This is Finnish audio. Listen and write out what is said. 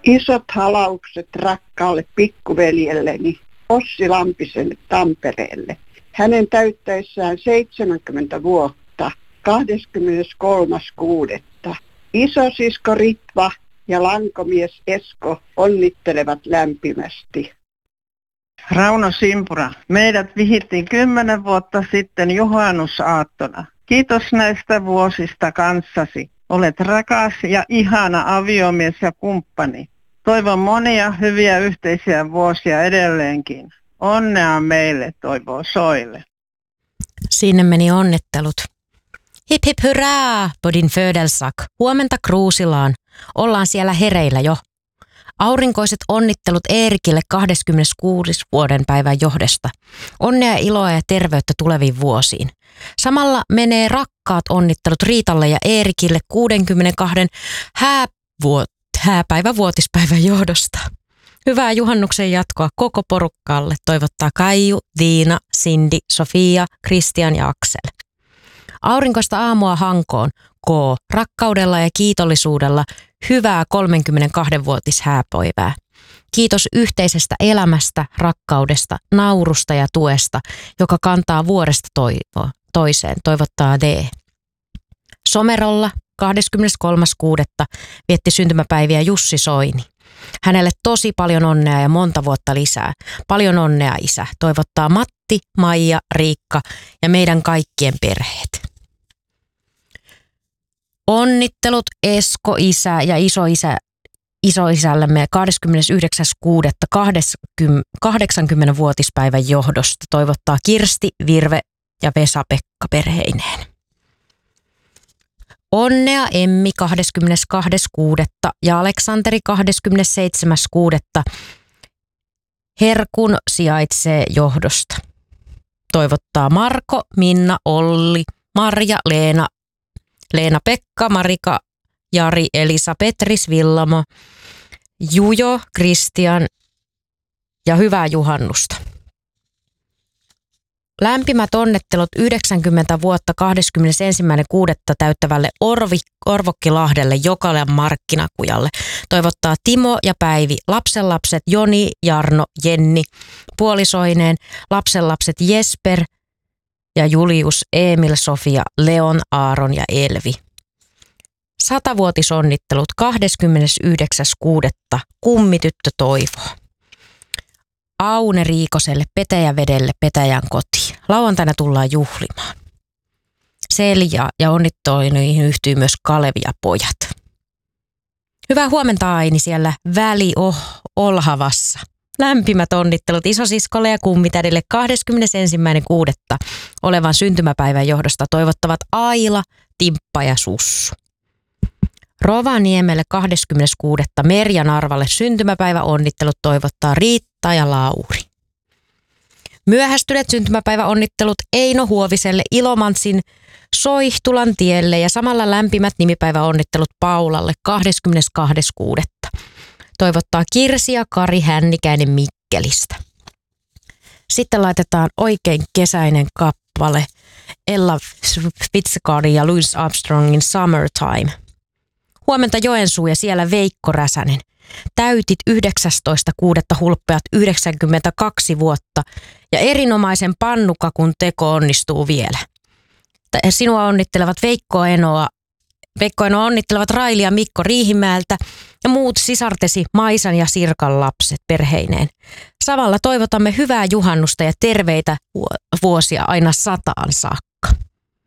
Isot halaukset rakkaalle pikkuveljelleni Ossi Lampiselle Tampereelle. Hänen täyttäessään 70 vuotta 23.6. Isosisko Ritva ja lankomies Esko onnittelevat lämpimästi. Rauno Simpura, meidät vihittiin 10 vuotta sitten juhannusaattona. Kiitos näistä vuosista kanssasi. Olet rakas ja ihana aviomies ja kumppani. Toivon monia hyviä yhteisiä vuosia edelleenkin. Onnea meille, toivoo Soile. Sinne meni onnittelut. Hip hip hurraa, på din födelsedag. Huomenta Kruusilaan. Ollaan siellä hereillä jo. Aurinkoiset onnittelut Eerikille 26. vuoden päivän johdosta. Onnea, iloa ja terveyttä tuleviin vuosiin. Samalla menee rakkaat onnittelut Riitalle ja Eerikille 62. hääpäivän vuotispäivän johdosta. Hyvää juhannuksen jatkoa koko porukkaalle toivottaa Kaiju, Tiina, Cindy, Sofia, Kristian ja Aksel. Aurinkoista aamua Hankoon. Rakkaudella ja kiitollisuudella hyvää 32-vuotis hääpäivää. Kiitos yhteisestä elämästä, rakkaudesta, naurusta ja tuesta, joka kantaa vuodesta toiseen, toivottaa D. Somerolla 23.6. vietti syntymäpäiviä Jussi Soini. Hänelle tosi paljon onnea ja monta vuotta lisää. Paljon onnea, isä. Toivottaa Matti, Maija, Riikka ja meidän kaikkien perheet. Onnittelut Esko, isä ja isoisällemme 29.6. 80-vuotispäivän johdosta toivottaa Kirsti, Virve ja Vesa-Pekka perheineen. Onnea Emmi 22.6. ja Aleksanteri 27.6. Herkun sijaitsee johdosta. Toivottaa Marko, Minna, Olli, Marja, Leena, Pekka, Marika, Jari, Elisa, Petris, Villamo, Jujo, Kristian ja hyvää juhannusta. Lämpimät onnittelut 90 vuotta 21.6. täyttävälle Orvokkilahdelle Jokalan markkinakujalle. Toivottaa Timo ja Päivi, lapsenlapset Joni, Jarno, Jenni, puolisoineen, lapsenlapset Jesper ja Julius, Emil, Sofia, Leon, Aaron ja Elvi. 100-vuotisonnittelut 29.6. Kummityttö Toivoa. Aune Riikoselle Petäjävedelle Petäjän kotiin. Lauantaina tullaan juhlimaan. Selja ja onnitteluihin yhtyy myös Kalevi ja pojat. Hyvää huomenta Aini siellä Olhavassa. Lämpimät onnittelut isosiskolle ja kummitädille 21.6. olevan syntymäpäivän johdosta toivottavat Aila, Timppa ja Sussu. Rovaniemelle 26. Merja Narvalle syntymäpäiväonnittelut toivottaa Riitta ja Lauri. Myöhästyneet syntymäpäiväonnittelut Eino Huoviselle Ilomantsin Soihtulan tielle ja samalla lämpimät nimipäiväonnittelut Paulalle 22.6. Toivottaa Kirsi ja Kari Hännikäinen Mikkelistä. Sitten laitetaan oikein kesäinen kappale Ella Fitzgeraldin ja Louis Armstrongin Summertime. Huomenta Joensuu ja siellä Veikko Räsänen. Täytit 19.6. hulppeat 92 vuotta ja erinomaisen pannukakun teko onnistuu vielä. Sinua onnittelevat Veikko Enoa onnittelevat Raili ja Mikko Riihimäeltä ja muut sisartesi Maisan ja Sirkan lapset perheineen. Samalla toivotamme hyvää juhannusta ja terveitä vuosia aina 100 saakka.